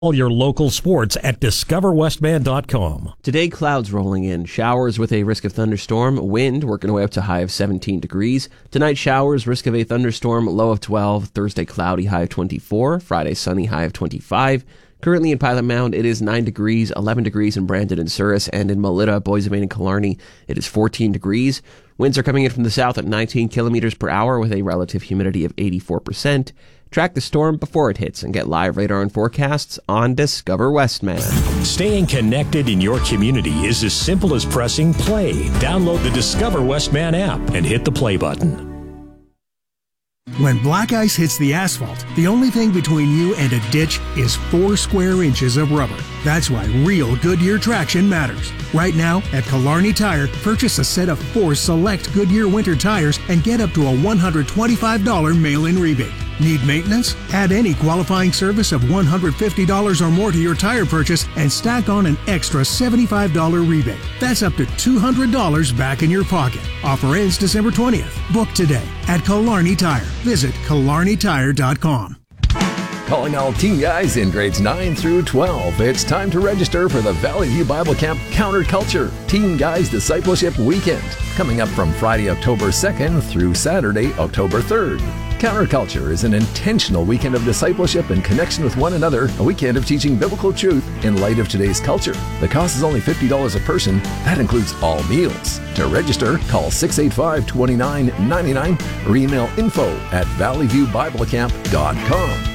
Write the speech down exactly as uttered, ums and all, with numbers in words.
All your local sports at discover westman dot com. Today, clouds rolling in. Showers with a risk of thunderstorm. Wind working away up to high of seventeen degrees. Tonight, showers, risk of a thunderstorm, low of twelve. Thursday, cloudy, high of twenty-four. Friday, sunny, high of twenty-five. Currently in Pilot Mound, it is nine degrees, eleven degrees in Brandon and Souris, and in Melita, Boise, and Killarney, it is fourteen degrees. Winds are coming in from the south at nineteen kilometers per hour with a relative humidity of eighty-four percent. Track the storm before it hits and get live radar and forecasts on Discover Westman. Staying connected in your community is as simple as pressing play. Download the Discover Westman app and hit the play button. When black ice hits the asphalt, the only thing between you and a ditch is four square inches of rubber. That's why real Goodyear traction matters. Right now, at Killarney Tire, purchase a set of four select Goodyear winter tires and get up to a one hundred twenty-five dollars mail-in rebate. Need maintenance? Add any qualifying service of one hundred fifty dollars or more to your tire purchase and stack on an extra seventy-five dollars rebate. That's up to two hundred dollars back in your pocket. Offer ends December twentieth. Book today at Killarney Tire. Visit killarney tire dot com. Calling all teen guys in grades nine through twelve. It's time to register for the Valley View Bible Camp Counterculture Teen Guys Discipleship Weekend, coming up from Friday, October second through Saturday, October third. Counterculture is an intentional weekend of discipleship and connection with one another, a weekend of teaching biblical truth in light of today's culture. The cost is only fifty dollars a person. That includes all meals. To register, call six eight five, two nine nine nine or email info at valley view bible camp dot com.